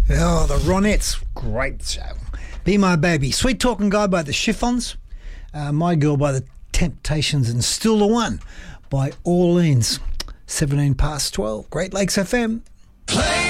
Oh, the Ronettes. Great show. Be My Baby. Sweet Talking Guy by the Chiffons. My Girl by the Temptations, and Still the One by Orleans. 17 past 12. Great Lakes FM.